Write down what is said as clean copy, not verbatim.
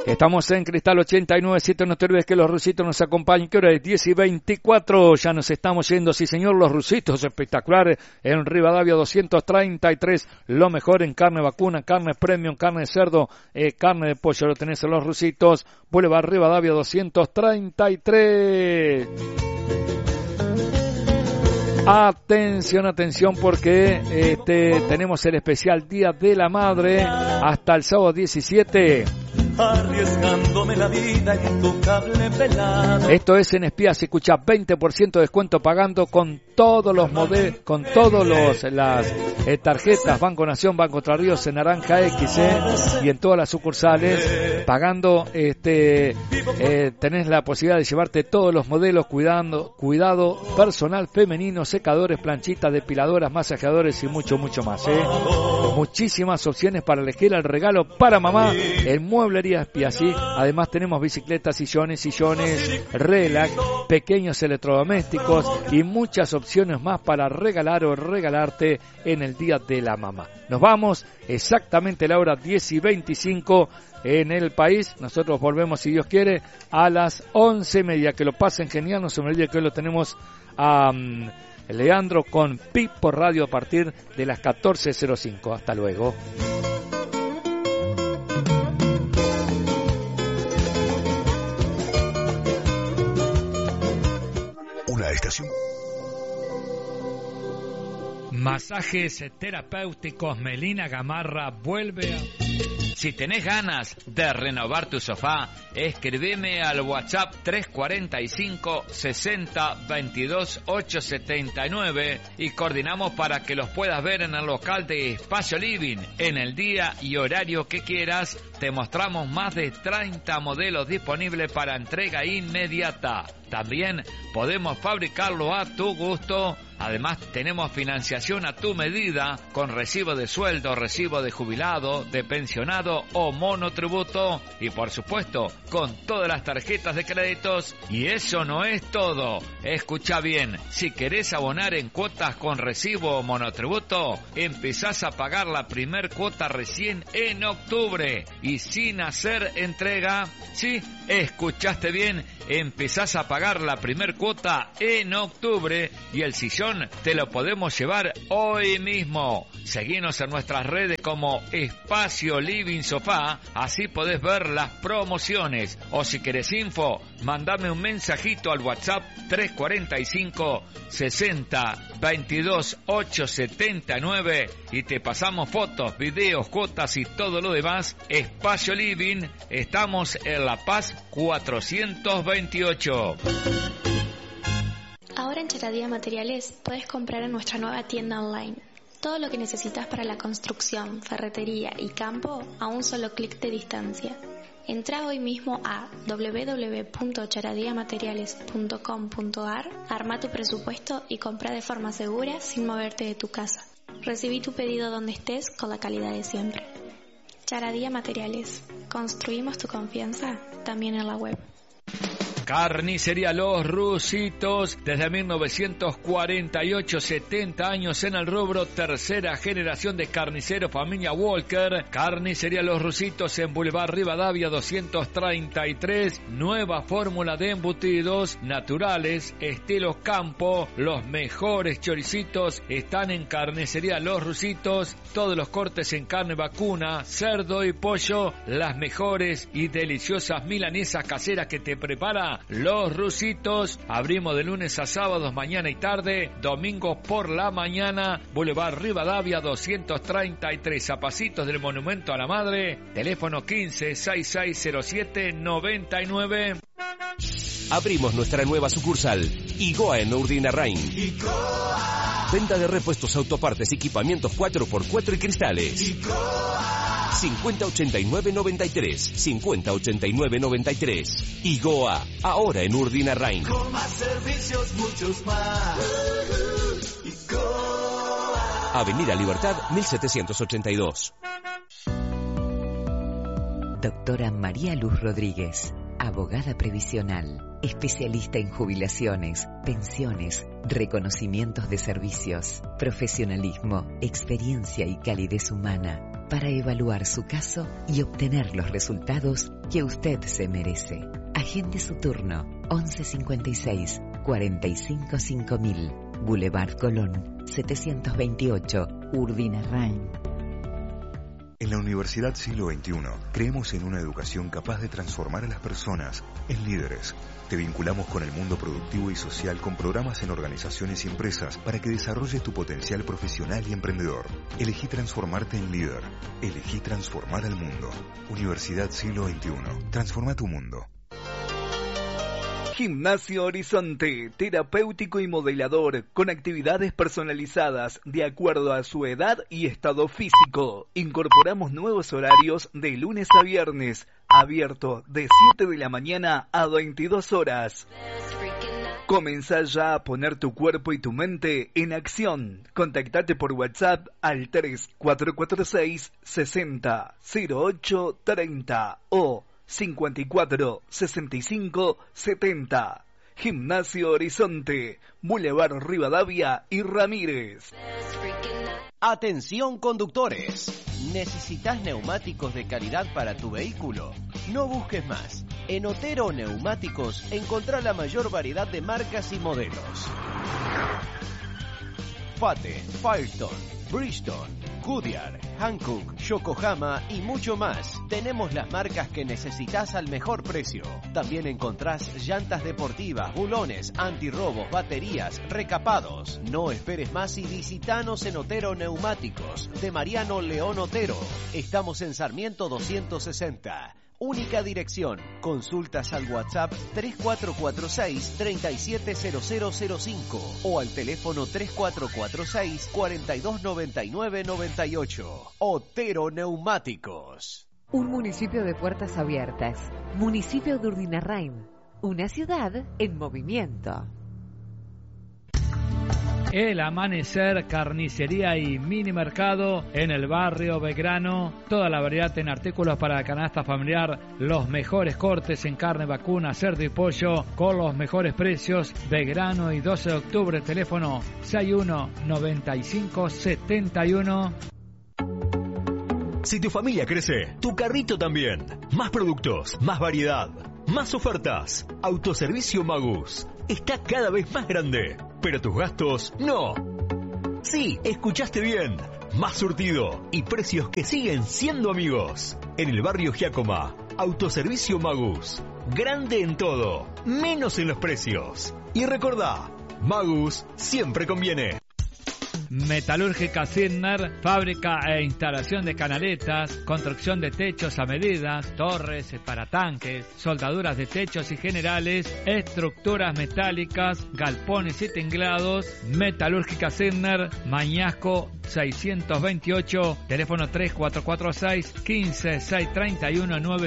Estamos en Cristal 89.7, no te olvides que los rusitos nos acompañan, que hora es 10:24, ya nos estamos yendo, sí señor, los rusitos espectaculares en Rivadavia 233, lo mejor en carne vacuna, carne premium, carne de cerdo, carne de pollo, lo tenés en los rusitos, Boulevard Rivadavia 233. Atención, atención, porque tenemos el especial Día de la Madre hasta el sábado 17. Arriesgándome la vida en tu cable pelado. Esto es en Espía, se escucha 20% de descuento pagando con todos los modelos, con todos las tarjetas Banco Nación, Banco Entre Ríos, en Naranja X y en todas las sucursales. Pagando, tenés la posibilidad de llevarte todos los modelos, cuidado personal femenino, secadores, planchitas, depiladoras, masajeadores y mucho, mucho más. Muchísimas opciones para elegir el regalo para mamá en Mueblería Espía. ¿Sí? Además tenemos bicicletas, sillones, relax, pequeños electrodomésticos y muchas opciones más para regalar o regalarte en el Día de la Mamá. Nos vamos exactamente a la hora 10:25 en el país. Nosotros volvemos, si Dios quiere, a las 11:30. Que lo pasen genial. No se me olvide que hoy lo tenemos a Leandro con Pipo Radio a partir de las 14:05. Hasta luego. Una estación. Masajes terapéuticos Melina Gamarra vuelve a... Si tenés ganas de renovar tu sofá, escribime al WhatsApp 345 60 22 879 y coordinamos para que los puedas ver en el local de Espacio Living en el día y horario que quieras. Te mostramos más de 30 modelos disponibles para entrega inmediata. También podemos fabricarlo a tu gusto. Además tenemos financiación a tu medida con recibo de sueldo, recibo de jubilado, de pensionado o monotributo y por supuesto con todas las tarjetas de créditos. Y eso no es todo. Escucha bien, si querés abonar en cuotas con recibo o monotributo, empezás a pagar la primer cuota recién en octubre y sin hacer entrega. Sí, escuchaste bien, empezás a pagar la primer cuota en octubre y el sillón te lo podemos llevar hoy mismo. Seguinos en nuestras redes como Espacio Living Sofá, así podés ver las promociones. O si querés info, mandame un mensajito al WhatsApp 345 60 22 879 y te pasamos fotos, videos, cuotas y todo lo demás. Espacio Living, estamos en La Paz 428. Ahora en Charadía Materiales puedes comprar en nuestra nueva tienda online. Todo lo que necesitas para la construcción, ferretería y campo a un solo clic de distancia. Entra hoy mismo a www.charadiamateriales.com.ar, arma tu presupuesto y compra de forma segura sin moverte de tu casa. Recibí tu pedido donde estés con la calidad de siempre. Charadía Materiales. Construimos tu confianza también en la web. Carnicería Los Rusitos, desde 1948, 70 años en el rubro, tercera generación de carniceros, familia Walker. Carnicería Los Rusitos en Boulevard Rivadavia 233, nueva fórmula de embutidos naturales, estilo campo. Los mejores choricitos están en Carnicería Los Rusitos, todos los cortes en carne vacuna, cerdo y pollo, las mejores y deliciosas milanesas caseras que te prepara Los Rusitos. Abrimos de lunes a sábados, mañana y tarde, domingos por la mañana. Boulevard Rivadavia 233, a pasitos del Monumento a la Madre. Teléfono 15-6607-99. Abrimos nuestra nueva sucursal, Igoa en Urdinarrain. Venta de repuestos, autopartes, equipamientos 4x4 y cristales. 5089-93, 5089-93. Igoa, ahora en Urdinarrain. Con más servicios, muchos más. Avenida Libertad, 1782. Doctora María Luz Rodríguez, abogada previsional, especialista en jubilaciones, pensiones, reconocimientos de servicios, profesionalismo, experiencia y calidez humana. para evaluar su caso y obtener los resultados que usted se merece. Agende su turno 1156 45 5000, Boulevard Colón 728, Urdinarrain. En la Universidad Siglo XXI creemos en una educación capaz de transformar a las personas en líderes. Te vinculamos con el mundo productivo y social con programas en organizaciones y empresas para que desarrolles tu potencial profesional y emprendedor. Elegí transformarte en líder. Elegí transformar al mundo. Universidad Siglo XXI. Transforma tu mundo. Gimnasio Horizonte, terapéutico y modelador, con actividades personalizadas de acuerdo a su edad y estado físico. Incorporamos nuevos horarios de lunes a viernes, abierto de 7 de la mañana a 22 horas. Comenzá ya a poner tu cuerpo y tu mente en acción. Contactate por WhatsApp al 3446 60 08 30 o 54 65 70. Gimnasio Horizonte, Boulevard Rivadavia y Ramírez. Atención conductores. ¿Necesitas neumáticos de calidad para tu vehículo? No busques más. En Otero Neumáticos encontrá la mayor variedad de marcas y modelos. Fate, Firestone, Bridgestone, Goodyear, Hankook, Yokohama y mucho más. Tenemos las marcas que necesitas al mejor precio. También encontrás llantas deportivas, bulones, antirrobos, baterías, recapados. No esperes más y visitanos en Otero Neumáticos, de Mariano León Otero. Estamos en Sarmiento 260. Única dirección. Consultas al WhatsApp 3446-370005 o al teléfono 3446-429998. Otero Neumáticos. Un municipio de puertas abiertas. Municipio de Urdinarrain. Una ciudad en movimiento. El Amanecer, carnicería y mini mercado en el barrio Belgrano. Toda la variedad en artículos para la canasta familiar. Los mejores cortes en carne vacuna, cerdo y pollo con los mejores precios. Belgrano y 12 de octubre, teléfono 61 95 71. Si tu familia crece, tu carrito también. Más productos, más variedad, más ofertas. Autoservicio Magus está cada vez más grande, pero tus gastos no. Sí, escuchaste bien. Más surtido y precios que siguen siendo amigos. En el barrio Giacomo, Autoservicio Magus. Grande en todo, menos en los precios. Y recordá, Magus siempre conviene. Metalúrgica Sidner, fábrica e instalación de canaletas, construcción de techos a medidas, torres para tanques, soldaduras de techos y generales, estructuras metálicas, galpones y tinglados. Metalúrgica Sidner, Mañasco 628, teléfono 3446 15 631 9.